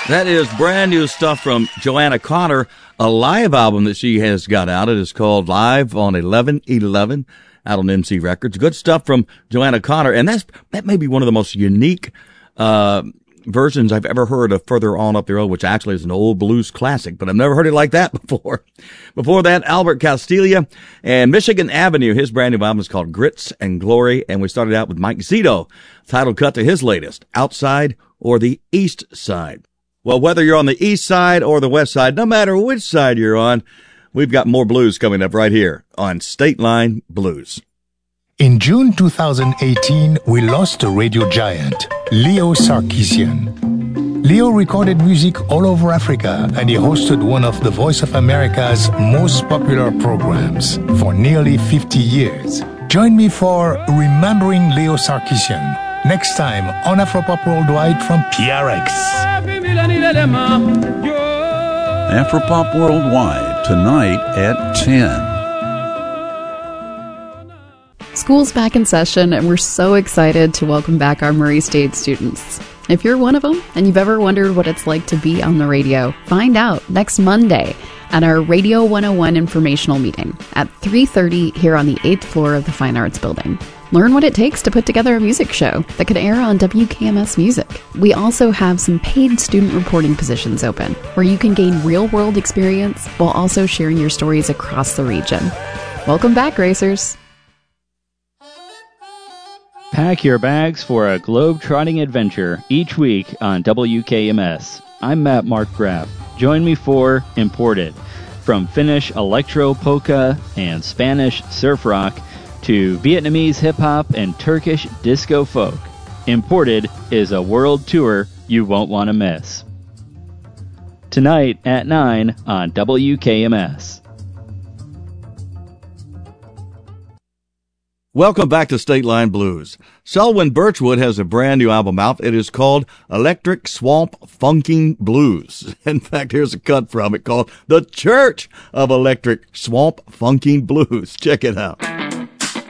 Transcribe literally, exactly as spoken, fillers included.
That is brand new stuff from Joanna Connor, a live album that she has got out. It is called Live on eleven eleven, out on M C Records. Good stuff from Joanna Connor, and that's that may be one of the most unique uh versions I've ever heard of Further On Up the Road, which actually is an old blues classic, but I've never heard it like that before. Before that, Albert Castiglia and Michigan Avenue. His brand new album is called Grits and Glory, and we started out with Mike Zito, title cut to his latest, Outside or the East Side. Well, whether you're on the east side or the west side, no matter which side you're on, we've got more blues coming up right here on State Line Blues. In June two thousand eighteen, we lost a radio giant, Leo Sarkisian. Leo recorded music all over Africa, and he hosted one of the Voice of America's most popular programs for nearly fifty years. Join me for Remembering Leo Sarkisian next time on Afropop Worldwide from P R X. Afropop Worldwide, tonight at ten. School's back in session, and we're so excited to welcome back our Murray State students. If you're one of them and you've ever wondered what it's like to be on the radio, find out next Monday at our Radio one oh one informational meeting at three thirty here on the eighth floor of the Fine Arts Building. Learn what it takes to put together a music show that could air on W K M S Music. We also have some paid student reporting positions open, where you can gain real-world experience while also sharing your stories across the region. Welcome back, racers. Pack your bags for a globe-trotting adventure each week on W K M S. I'm Matt Mark Graff. Join me for Imported. From Finnish electro polka and Spanish surf rock to Vietnamese hip-hop and Turkish disco folk, Imported is a world tour you won't want to miss. Tonight at nine on W K M S. Welcome back to State Line Blues. Selwyn Birchwood has a brand new album out. It is called Electric Swamp Funking Blues. In fact, here's a cut from it called The Church of Electric Swamp Funking Blues. Check it out.